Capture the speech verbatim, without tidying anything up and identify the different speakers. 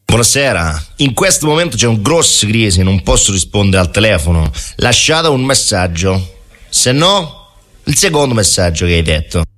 Speaker 1: Buonasera, in questo momento c'è un grosso crisi, non posso rispondere al telefono. Lasciate un messaggio, se no il secondo messaggio che hai detto.